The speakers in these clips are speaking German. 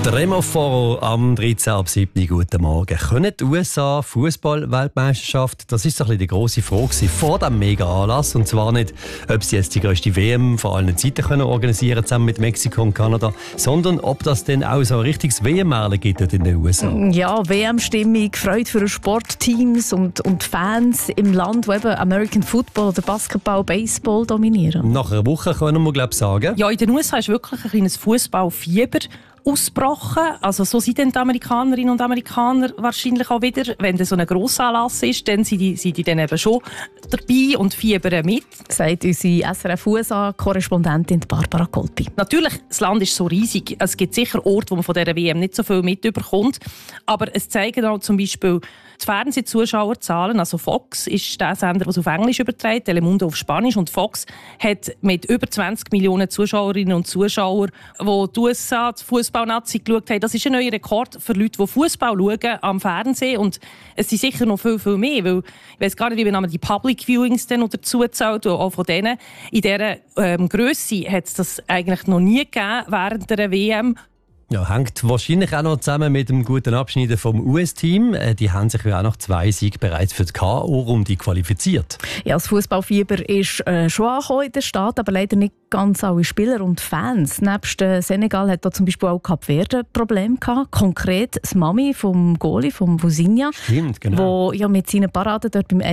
Der Remo Foro am 13.07. Guten Morgen. Können die USA Fußball-Weltmeisterschaft, das ist so ein bisschen die grosse Frage vor diesem Mega-Anlass. Und zwar nicht, ob sie jetzt die grösste WM von allen Zeiten können organisieren zusammen mit Mexiko und Kanada, sondern ob das dann auch so ein richtiges WM-Märchen gibt dort in den USA. Ja, WM-Stimmung, Freude für Sportteams und Fans im Land, wo eben American Football oder Basketball, Baseball dominieren. Nach einer Woche können wir, glaube ich, sagen. Ja, in den USA ist wirklich ein kleines Fußballfieber ausgebrochen. Also so sind dann die Amerikanerinnen und Amerikaner wahrscheinlich auch wieder. Wenn das so ein Grossanlass ist, dann sind die dann eben schon dabei und fiebern mit. Sagt unsere SRF-USA-Korrespondentin Barbara Kolpi. Natürlich, das Land ist so riesig. Es gibt sicher Orte, wo man von dieser WM nicht so viel mitbekommt. Aber es zeigen auch zum Beispiel die Fernsehzuschauerzahlen. Also Fox ist der Sender, der es auf Englisch überträgt, Telemundo auf Spanisch. Und Fox hat mit über 20 Millionen Zuschauerinnen und Zuschauern, die die USA, die Fußballnazi geschaut haben. Das ist ein neuer Rekord für Leute, die Fußball schauen am Fernsehen. Und es sind sicher noch viel, viel mehr. Weil ich weiss gar nicht, wie man die Public Viewings dann noch dazu zählt. Auch von denen. In dieser Grösse hat es das eigentlich noch nie gegeben während der WM. Ja, hängt wahrscheinlich auch noch zusammen mit dem guten Abschneiden vom US-Team. Die haben sich ja auch nach 2 Siegen bereits für die K.O.-Runde qualifiziert. Ja, das Fußballfieber ist schon angekommen in der Stadt, aber leider nicht ganz alle Spieler und Fans. Nebst Senegal hat da zum Beispiel auch Kap Verde Probleme gehabt. Konkret das Mami vom Goalie, vom Vusinha, Stimmt, genau. wo ja mit seinen Paraden dort beim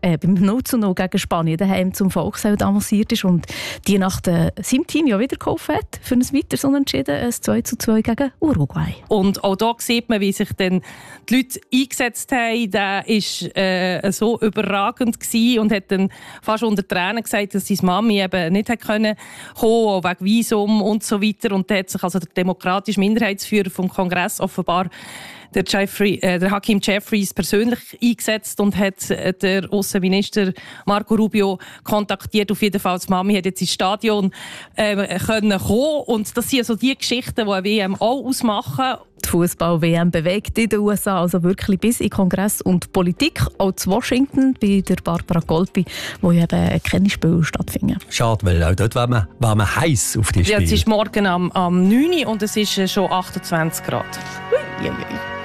0:0 gegen Spanien daheim zum Volksfeld avanciert ist und die nach seinem Team ja wieder geholfen hat für ein weiteres Unentschieden, ein 2:2 gegen Uruguay. Und auch hier sieht man, wie sich dann die Leute eingesetzt haben. Der war so überragend gewesen und hat dann fast unter Tränen gesagt, dass seine Mami eben nicht hat können kommen, wegen Visum und so weiter. Und da hat sich also der demokratische Minderheitsführer vom Kongress offenbar der Hakeem Jeffries persönlich eingesetzt und hat der Außenminister Marco Rubio kontaktiert. Auf jeden Fall, die Mami hat jetzt ins Stadion können kommen. Und das sind also die Geschichten, die eine WM auch ausmachen. Die Fußball-WM bewegt in den USA also wirklich bis in Kongress und Politik, auch zu Washington bei der Barbara Kolpi, wo ja eben keine Spiele stattfinden. Schade, weil auch dort war man heiß auf die Spiele. Ja, es ist morgen am 9 Uhr und es ist schon 28 Grad. Ui.